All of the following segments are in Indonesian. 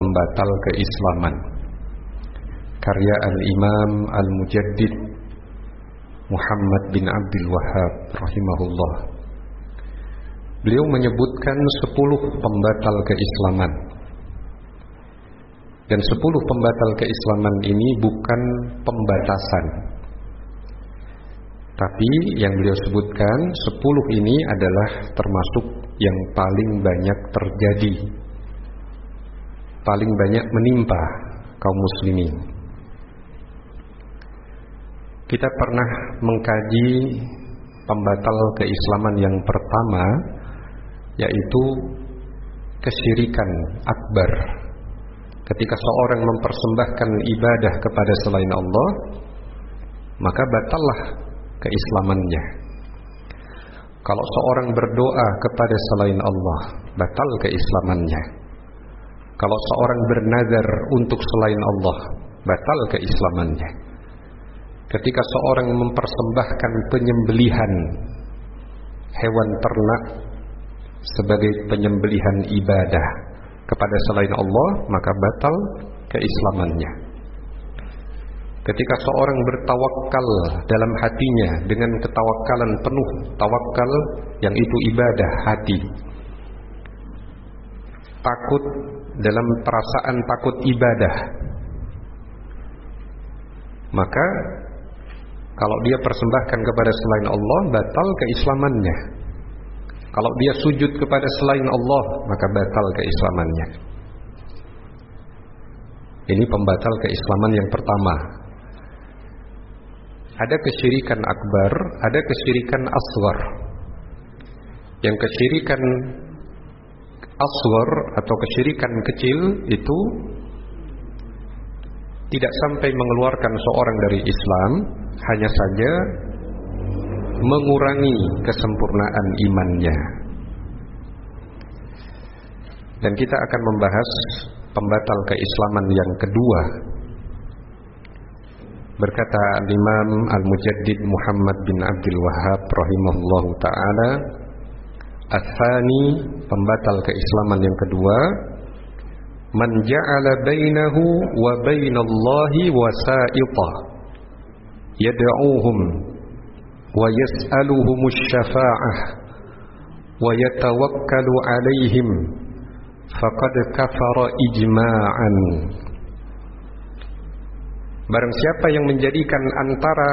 pembatal keislaman, karya Al-Imam Al-Mujaddid Muhammad bin Abdul Wahhab rahimahullah. Beliau menyebutkan 10 pembatal keislaman. Dan 10 pembatal keislaman ini bukan pembatasan, tapi yang beliau sebutkan 10 ini adalah termasuk yang paling banyak terjadi, paling banyak menimpa kaum muslimin. Kita pernah mengkaji pembatal keislaman yang pertama, yaitu kesyirikan akbar. Ketika seorang mempersembahkan ibadah kepada selain Allah, maka batallah keislamannya. Kalau seorang berdoa kepada selain Allah, batal keislamannya. Kalau seorang bernazar untuk selain Allah, batal keislamannya. Ketika seorang mempersembahkan penyembelihan hewan ternak sebagai penyembelihan ibadah kepada selain Allah, maka batal keislamannya. Ketika seorang bertawakal dalam hatinya dengan ketawakalan penuh, tawakal yang itu ibadah hati, takut dalam perasaan takut ibadah, maka kalau dia persembahkan kepada selain Allah, batal keislamannya. Kalau dia sujud kepada selain Allah, maka batal keislamannya. Ini pembatal keislaman yang pertama. Ada kesyirikan akbar, ada kesyirikan asghar. Yang kesyirikan asghar atau kesyirikan kecil itu tidak sampai mengeluarkan seorang dari Islam, hanya saja mengurangi kesempurnaan imannya. Dan kita akan membahas pembatal keislaman yang kedua. Berkata Imam Al-Mujaddid Muhammad bin Abdul Wahhab rahimahullahu ta'ala, Ats-tsani, pembatal keislaman yang kedua, man ja'ala bainahu wa bainallahi wasa'ita yad'uuhum wa yas'aluhumus syafa'ah wa yatawakkalu 'alaihim faqad kafara ijma'an. Barang siapa yang menjadikan antara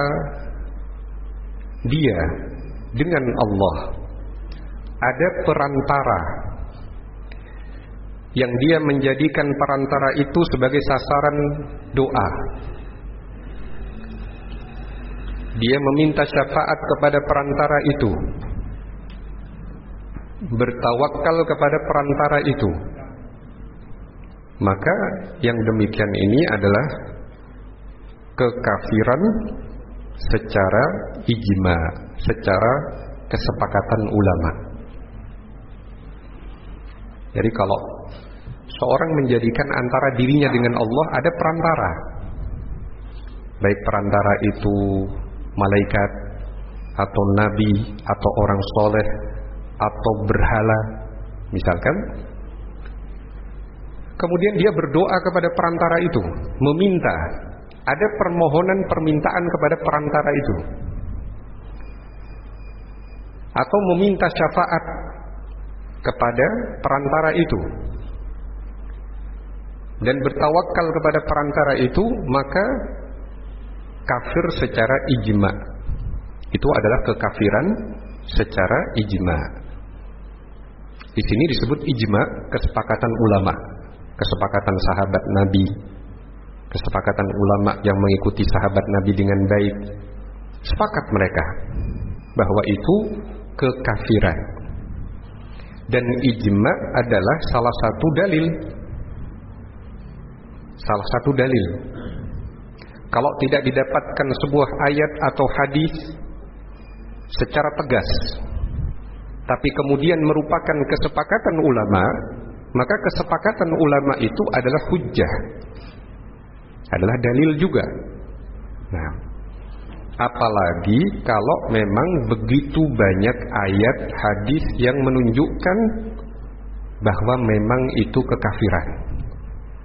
dia dengan Allah ada perantara, yang dia menjadikan perantara itu sebagai sasaran doa, dia meminta syafaat kepada perantara itu, bertawakal kepada perantara itu, maka yang demikian ini adalah kekafiran secara ijma, secara kesepakatan ulama. Jadi kalau seorang menjadikan antara dirinya dengan Allah ada perantara, baik perantara itu malaikat atau nabi atau orang soleh atau berhala misalkan, kemudian dia berdoa kepada perantara itu, meminta, ada permohonan permintaan kepada perantara itu, atau meminta syafaat kepada perantara itu dan bertawakal kepada perantara itu, maka kafir secara ijma. Itu adalah kekafiran secara ijma. Di sini disebut ijma, kesepakatan ulama, kesepakatan sahabat Nabi, kesepakatan ulama yang mengikuti sahabat Nabi dengan baik. Sepakat mereka bahwa itu kekafiran. Dan ijma adalah salah satu dalil. Salah satu dalil. Kalau tidak didapatkan sebuah ayat atau hadis secara tegas, tapi kemudian merupakan kesepakatan ulama, maka kesepakatan ulama itu adalah hujjah, adalah dalil juga. Nah, apalagi kalau memang begitu banyak ayat hadis yang menunjukkan bahwa memang itu kekafiran.